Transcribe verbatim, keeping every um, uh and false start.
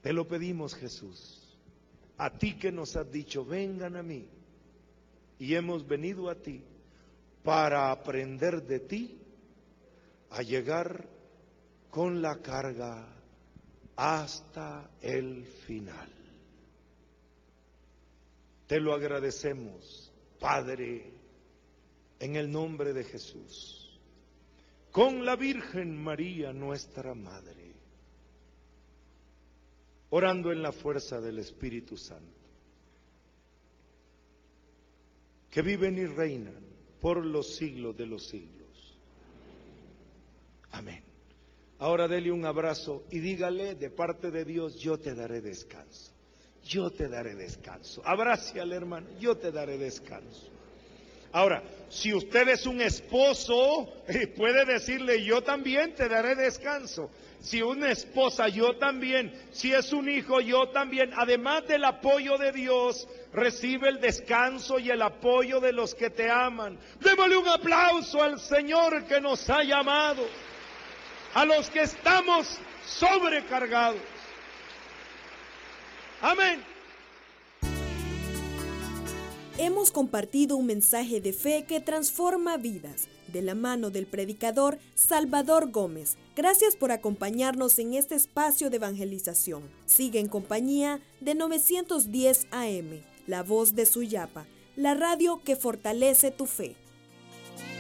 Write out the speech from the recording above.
Te lo pedimos, Jesús, a ti que nos has dicho, vengan a mí, y hemos venido a ti para aprender de ti a llegar con la carga hasta el final. Te lo agradecemos, Padre, en el nombre de Jesús, con la Virgen María, nuestra Madre, orando en la fuerza del Espíritu Santo, que viven y reinan por los siglos de los siglos. Amén. Ahora dele un abrazo y dígale de parte de Dios, yo te daré descanso. Yo te daré descanso. Abrace al hermano, yo te daré descanso. Ahora, si usted es un esposo, puede decirle, yo también te daré descanso. Si una esposa, yo también. Si es un hijo, yo también. Además del apoyo de Dios, recibe el descanso y el apoyo de los que te aman. Démosle un aplauso al Señor que nos ha llamado, a los que estamos sobrecargados. Amén. Hemos compartido un mensaje de fe que transforma vidas, de la mano del predicador Salvador Gómez. Gracias por acompañarnos en este espacio de evangelización. Sigue en compañía de novecientos diez A M, La Voz de Suyapa, la radio que fortalece tu fe.